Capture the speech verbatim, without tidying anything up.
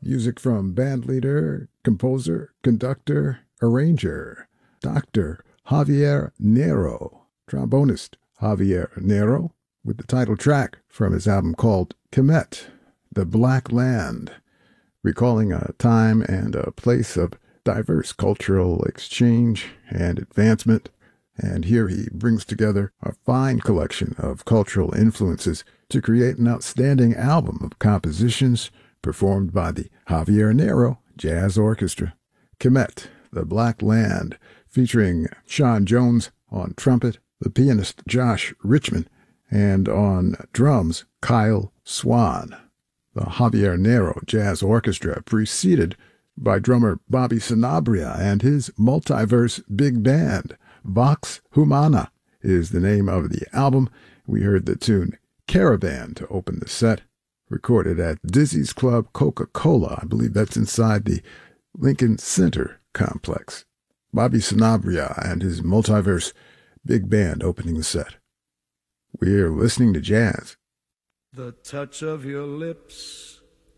Music from bandleader, composer, conductor, arranger, Doctor Javier Nero, trombonist Javier Nero, with the title track from his album called Kemet, The Black Land, recalling a time and a place of diverse cultural exchange and advancement. And here he brings together a fine collection of cultural influences to create an outstanding album of compositions performed by the Javier Nero Jazz Orchestra. Kemet, The Black Land, featuring Sean Jones on trumpet, the pianist Josh Richman, and on drums, Kyle Swan. The Javier Nero Jazz Orchestra, preceded by drummer Bobby Sanabria and his multiverse big band. Vox Humana is the name of the album. We heard the tune Caravan to open the set, recorded at Dizzy's Club Coca-Cola. I believe that's inside the Lincoln Center complex. Bobby Sanabria and his multiverse big band opening the set. We're listening to jazz. The touch of your lips